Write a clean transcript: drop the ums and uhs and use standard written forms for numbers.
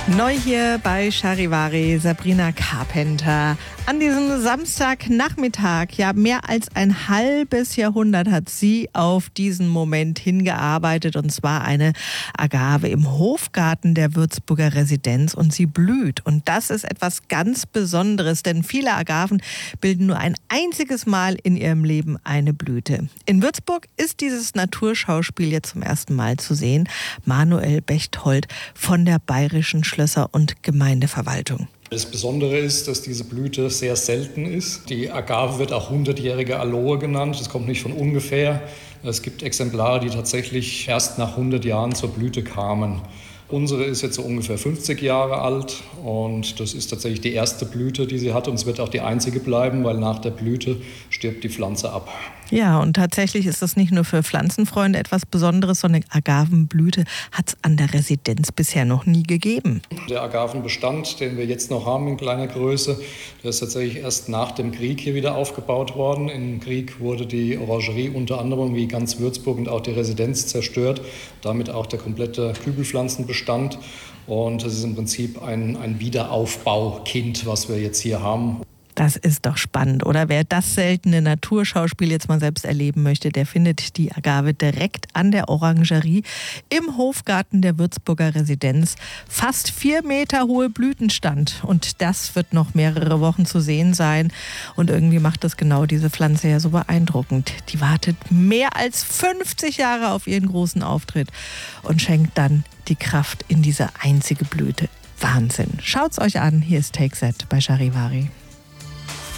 Neu hier bei Charivari, Sabrina Carpenter. An diesem Samstagnachmittag, ja mehr als ein halbes Jahrhundert hat sie auf diesen Moment hingearbeitet, und zwar eine Agave im Hofgarten der Würzburger Residenz, und sie blüht. Und das ist etwas ganz Besonderes, denn viele Agaven bilden nur ein einziges Mal in ihrem Leben eine Blüte. In Würzburg ist dieses Naturschauspiel jetzt zum ersten Mal zu sehen. Manuel Bechtold von der Bayerischen Schlösser- und Gemeindeverwaltung. Das Besondere ist, dass diese Blüte sehr selten ist. Die Agave wird auch 100-jährige Aloe genannt. Das kommt nicht von ungefähr. Es gibt Exemplare, die tatsächlich erst nach 100 Jahren zur Blüte kamen. Unsere ist jetzt so ungefähr 50 Jahre alt, und das ist tatsächlich die erste Blüte, die sie hat, und es wird auch die einzige bleiben, weil nach der Blüte stirbt die Pflanze ab. Ja, und tatsächlich ist das nicht nur für Pflanzenfreunde etwas Besonderes, sondern Agavenblüte hat es an der Residenz bisher noch nie gegeben. Der Agavenbestand, den wir jetzt noch haben in kleiner Größe, der ist tatsächlich erst nach dem Krieg hier wieder aufgebaut worden. Im Krieg wurde die Orangerie unter anderem wie ganz Würzburg und auch die Residenz zerstört, damit auch der komplette Kübelpflanzenbestand. Und es ist im Prinzip ein Wiederaufbaukind, was wir jetzt hier haben. Das ist doch spannend, oder? Wer das seltene Naturschauspiel jetzt mal selbst erleben möchte, der findet die Agave direkt an der Orangerie im Hofgarten der Würzburger Residenz. Fast 4 Meter hohe Blütenstand, und das wird noch mehrere Wochen zu sehen sein. Und irgendwie macht das genau diese Pflanze ja so beeindruckend. Die wartet mehr als 50 Jahre auf ihren großen Auftritt und schenkt dann die Kraft in diese einzige Blüte. Wahnsinn. Schaut's euch an. Hier ist Take That bei Charivari.